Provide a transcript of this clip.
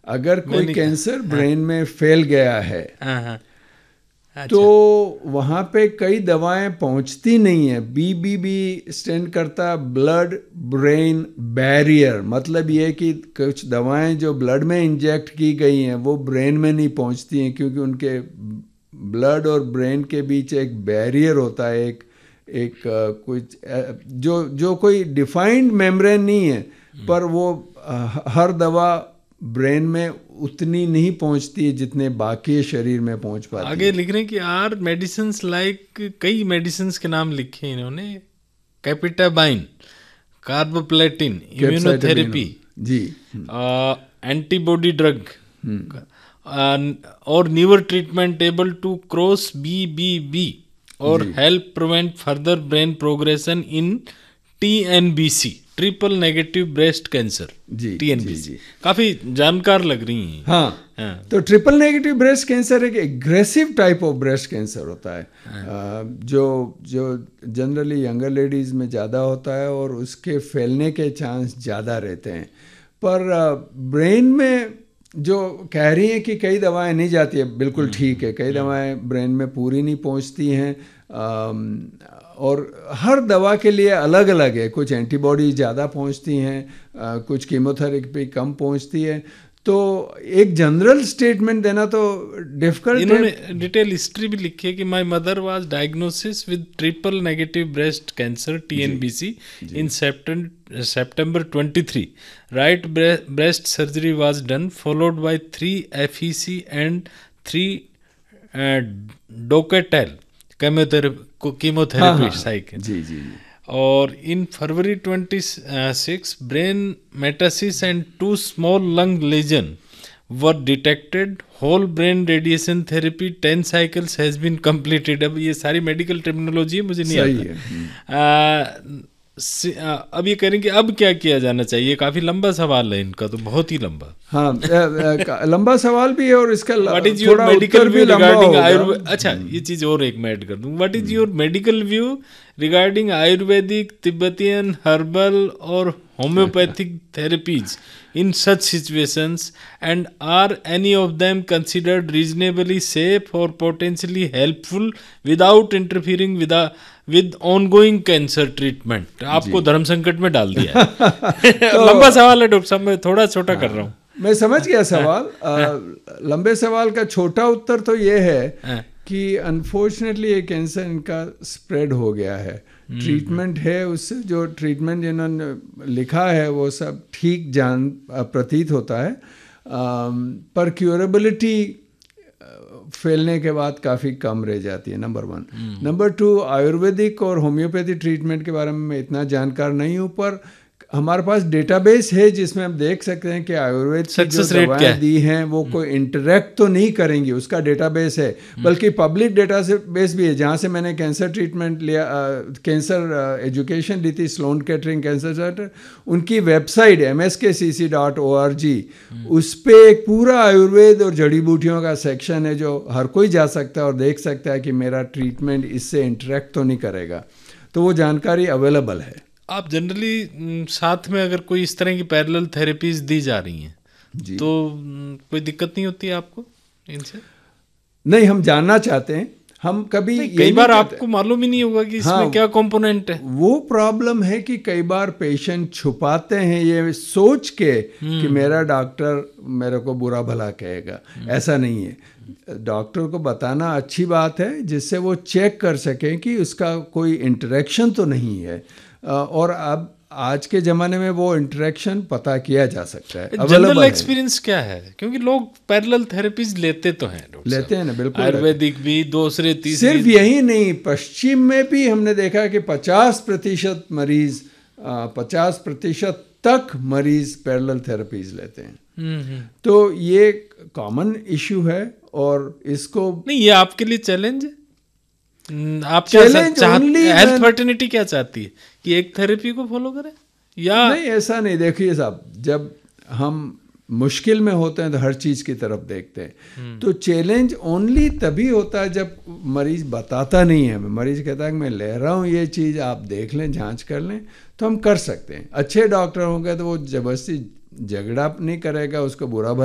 अगर कोई cancer brain में फैल गया है तो वहाँ पे कई दवाएं पहुँचती नहीं है। BBB स्टैंड करता ब्लड ब्रेन बैरियर, मतलब ये कि कुछ दवाएं जो ब्लड में इंजेक्ट की गई हैं वो ब्रेन में नहीं पहुँचती हैं, क्योंकि उनके ब्लड और ब्रेन के बीच एक बैरियर होता है, एक कुछ जो कोई डिफाइंड मेम्ब्रेन नहीं है, पर वो हर दवा ब्रेन में उतनी नहीं पहुंचती है जितने बाकी शरीर में पहुंच पाती है। आगे लिख रहे हैं कि आर मेडिसिन्स लाइक, कई मेडिसिन्स के नाम लिखे इन्होंने, कैपिटाबाइन, कार्बोप्लेटिन, इम्यूनोथेरेपी जी, एंटीबॉडी ड्रग और newer treatment able to cross BBB और help prevent further brain progression in TNBC, triple negative breast cancer ji, TNBC। काफी जानकार लग रही हैं। हाँ। तो ट्रिपल नेगेटिव ब्रेस्ट कैंसर एक aggressive type of breast cancer होता है, जो जनरली यंगर लेडीज में ज़्यादा होता है और उसके फैलने के चांस ज़्यादा रहते हैं। पर ब्रेन में जो कह रही हैं कि कई दवाएं नहीं जाती है, बिल्कुल ठीक है, कई दवाएं ब्रेन में पूरी नहीं पहुंचती हैं, और हर दवा के लिए अलग अलग है। कुछ एंटीबॉडी ज़्यादा पहुंचती हैं, कुछ कीमोथेरेपी कम पहुंचती है। तो एक जनरल स्टेटमेंट देना तो डिफिकल्ट है। इन्होंने डिटेल हिस्ट्री भी लिखी है कि my mother was diagnosis with triple negative breast cancer TNBC in September 23. Right breast surgery was done followed by 3 FEC and 3 डोकेटेल chemotherapy cycle जी। और इन फरवरी 26 brain मेटासिस and 2 small lung lesion were detected, whole brain radiation therapy 10 cycles has been completed. अब ये सारी medical terminology है, मुझे नहीं आता। अब ये करें कि अब क्या किया जाना चाहिए, काफी लंबा सवाल है इनका, तो बहुत ही लंबा। हाँ, लंबा सवाल भी है और इसका what is your medical view regarding Ayurveda. अच्छा, ये चीज और एक मैं ऐड कर दूं, what is your medical view regarding Ayurvedic, Tibetan, herbal और homeopathic therapies in such situations, and are any of them considered reasonably safe or potentially helpful without interfering with ongoing cancer treatment? आपको धर्म संकट में डाल दिया है। तो लंबा सवाल है डॉक्टर साहब, मैं थोड़ा छोटा कर रहा हूँ। मैं समझ गया सवाल। लंबे सवाल का छोटा उत्तर तो ये है कि अनफॉर्चुनेटली ये कैंसर इनका स्प्रेड हो गया है। ट्रीटमेंट है, उससे जो ट्रीटमेंट जिन्होंने लिखा है वो सब ठीक प्रतीत होता है, पर क्यूरेबिलिटी फैलने के बाद काफ़ी कम रह जाती है, नंबर 1। नंबर 2, आयुर्वेदिक और होम्योपैथी ट्रीटमेंट के बारे में मैं इतना जानकार नहीं हूँ, पर हमारे पास डेटाबेस है जिसमें हम देख सकते हैं कि आयुर्वेद की जो दवाएं दी हैं वो कोई इंटरेक्ट तो नहीं करेंगी, उसका डेटाबेस है। बल्कि पब्लिक डेटाबेस भी है, जहाँ से मैंने कैंसर ट्रीटमेंट लिया, कैंसर एजुकेशन ली थी, स्लोन केटरिंग कैंसर सेंटर, उनकी वेबसाइट mskcc.org, उस पर एक पूरा आयुर्वेद और जड़ी बूटियों का सेक्शन है जो हर कोई जा सकता है और देख सकता है कि मेरा ट्रीटमेंट इससे इंटरेक्ट तो नहीं करेगा। तो वो जानकारी अवेलेबल है। आप जनरली साथ में अगर कोई इस तरह की पैरेलल थेरेपीज दी जा रही हैं तो कोई दिक्कत नहीं होती है आपको इनसे? नहीं, हम जानना चाहते हैं। हम कई बार आपको मालूम ही नहीं होगा कि इसमें क्या कंपोनेंट है। वो प्रॉब्लम है कि कई बार पेशेंट छुपाते हैं ये सोच के कि मेरा डॉक्टर मेरे को बुरा भला कहेगा। ऐसा नहीं है, डॉक्टर को बताना अच्छी बात है जिससे वो चेक कर सकें कि उसका कोई इंटरेक्शन तो नहीं है, और अब आज के ज़माने में वो इंटरेक्शन पता किया जा सकता है। जनरल एक्सपीरियंस क्या है, क्योंकि लोग पैरेलल थेरेपीज लेते तो हैं, लेते हैं ना, बिल्कुल, आयुर्वेदिक भी, दूसरे तीसरे। सिर्फ यही नहीं, पश्चिम में भी हमने देखा कि 50% मरीज 50% तक मरीज पैरेलल थेरेपीज लेते हैं। तो ये कॉमन इशू है और इसको नहीं, ये आपके लिए चैलेंज है। आप क्या हेल्थ फर्टिनिटी क्या चाहती है कि एक थेरेपी को फॉलो करें या नहीं? ऐसा नहीं। देखिए साहब, जब हम मुश्किल में होते हैं तो हर चीज़ की तरफ देखते हैं। तो चैलेंज ओनली तभी होता है जब मरीज बताता नहीं है। मरीज कहता है कि मैं ले रहा हूँ ये चीज़, आप देख लें, जांच कर लें, तो हम कर सकते हैं। अच्छे डॉक्टर होंगे तो वो जबरदस्ती झगड़ा नहीं करेगा, उसको बुरा